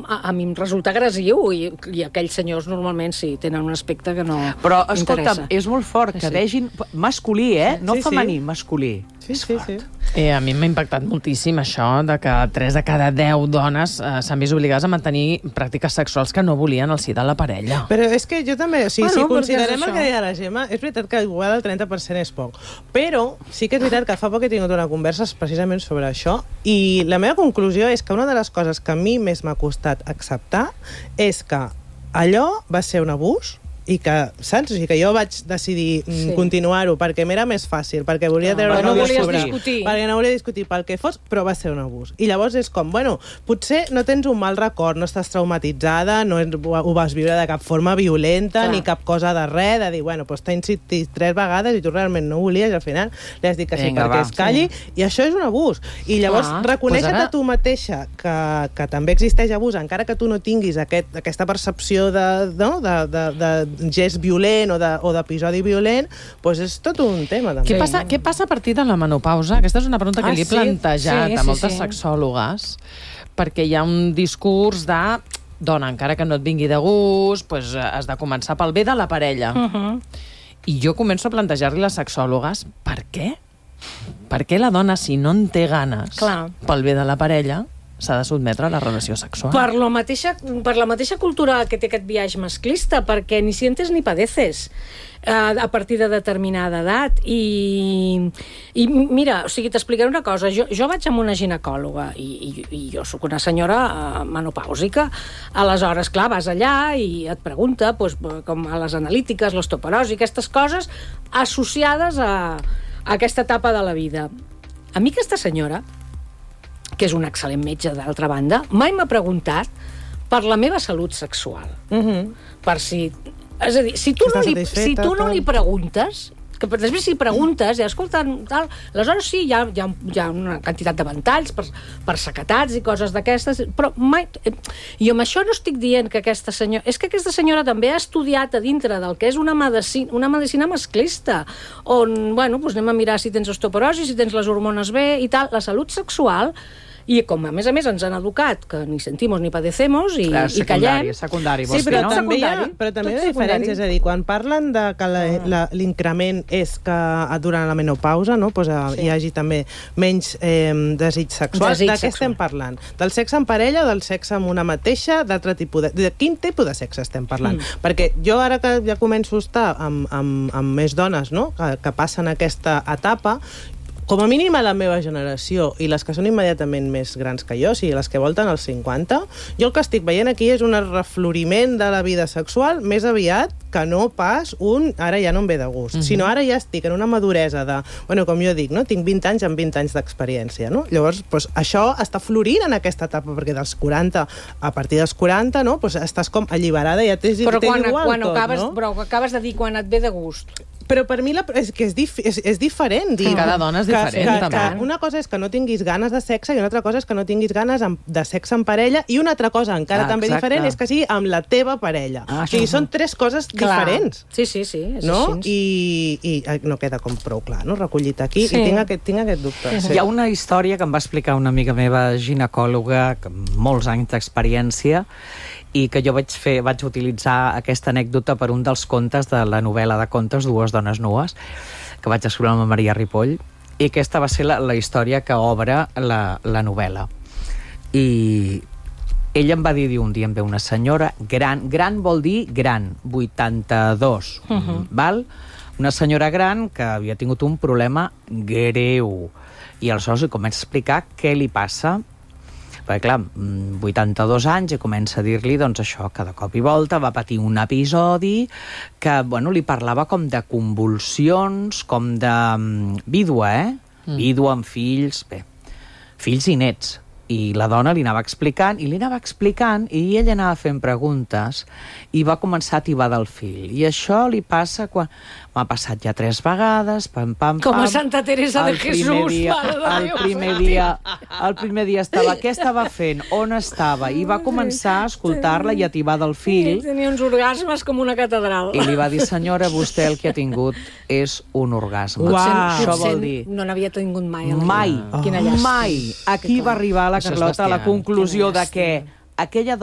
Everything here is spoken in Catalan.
a mi em resulta agressiu, i aquells senyors normalment sí, tenen un aspecte que no Però, escolta'm, interessa. és molt fort que vegin... Masculí, no femení, masculí. Sí. A mi m'ha impactat moltíssim això de que 3 de cada 10 dones s'han vist obligades a mantenir pràctiques sexuals que no volien al si de la parella. Però és que jo també, o sigui, si Bueno, considerem perquè és el que deia la Gemma, és veritat que igual el 30% és poc, però sí que és veritat que fa poc he tingut una conversa precisament sobre això, i la meva conclusió és que una de les coses que a mi més m'ha costat acceptar és que allò va ser un abús, i que, saps? O sigui, que jo vaig decidir continuar-ho perquè m'era més fàcil, perquè volia treure no el volies sobre, discutir. perquè no volia discutir pel que fos, però va ser un abús. I llavors és com, bueno, potser no tens un mal record, no estàs traumatitzada, no ho vas viure de cap forma violenta, ni cap cosa de res, de dir, bueno, doncs t'ha insistit 3 vegades i tu realment no volies, i al final li has dit que sí perquè es calli, i això és un abús. I llavors reconèixer-te tu mateixa que també existeix abús, encara que tu no tinguis aquesta percepció de gest violent o d'episodi violent, doncs és tot un tema. Què passa a partir de la menopausa? Aquesta és una pregunta que li he plantejat a moltes sexòlogues, perquè hi ha un discurs de dona, encara que no et vingui de gust, doncs has de començar pel bé de la parella. I jo començo a plantejar-li a les sexòlogues, per què? Per què la dona, si no en té ganes pel bé de la parella, s'ha de sotmetre a la relació sexual? Per la mateixa cultura que té aquest viatge masclista, perquè ni sientes ni padeces a partir de determinada edat. I mira, o sigui, t'explicaré una cosa. Jo vaig amb una ginecòloga i jo sóc una senyora menopàusica. Aleshores, clar, vas allà i et pregunta com a les analítiques, l'osteoporosi, aquestes coses associades a aquesta etapa de la vida. A mi aquesta senyora, que és un excel·lent metge, d'altra banda, mai m'ha preguntat per la meva salut sexual. Per si... És a dir, si tu no li preguntes, que després si preguntes, escolta, tal, aleshores sí, hi ha una quantitat de ventalls per sequetats i coses d'aquestes, però mai... Jo amb això no estic dient que aquesta senyora... És que aquesta senyora també ha estudiat a dintre del que és una medicina masclista, on, bueno, doncs anem a mirar si tens osteoporosi, si tens les hormones bé i tal. La salut sexual, i com a més ens han educat que ni sentimos ni padecemos i callem... Secundari, sí, però també hi ha diferències, és a dir, quan parlen de que l'increment és que durant la menopausa hi hagi també menys desig sexual. De què estem parlant? Del sexe en parella o del sexe amb una mateixa? D'altre tipus de quin tipus de sexe estem parlant? Perquè jo ara que ja començo a estar amb més dones que passen aquesta etapa, com a mínim a la meva generació i les que són immediatament més grans que jo, o sigui, les que volten els 50, jo el que estic veient aquí és un refloriment de la vida sexual més aviat que no pas ara ja no em ve de gust, sinó ara ja estic en una maduresa de, bueno, com jo dic, tinc 20 anys amb 20 anys d'experiència, no? Llavors, això està florint en aquesta etapa, perquè a partir dels 40, estàs com alliberada, ja tens igual tot, no? Però acabes de dir quan et ve de gust. Però per mi és que és diferent. Cada dona és diferent, també. Una cosa és que no tinguis ganes de sexe i una altra cosa és que no tinguis ganes de sexe en parella, i una altra cosa encara també diferent és que sigui amb la teva parella. O sigui, són 3 coses diferents. Sí, és així. I no queda com prou clar, no? Recollit aquí, i tinc aquest dubte. Hi ha una història que em va explicar una amiga meva ginecòloga, amb molts anys d'experiència, i que jo vaig utilitzar aquesta anècdota per un dels contes de la novel·la de contes Dues dones nues, que vaig escriure amb Maria Ripoll, i aquesta va ser la història que obre la novel·la. I ella em va dir un dia, em ve una senyora gran vol dir gran, 82, val? Una senyora gran que havia tingut un problema greu, i aleshores li comença a explicar què li passa. Perquè, clar, 82 anys i comença a dir-li, doncs això, que de cop i volta va patir un episodi que, bueno, li parlava com de convulsions, com de vídua, vídua amb fills, fills i nets. I la dona li anava explicant, i ella anava fent preguntes, i va començar a tibar del fil. I això li passa quan... M'ha passat ja 3 vegades, pam. Com a Santa Teresa de Jesús. El primer dia estava... Què estava fent? On estava? I va començar a escoltar-la i a tibar del fil. Tenia uns orgasmes com una catedral. I li va dir, senyora, vostè el que ha tingut és un orgasme. Això vol dir... No n'havia tingut mai. Mai. Aquí va arribar la Carlota a la conclusió de que aquella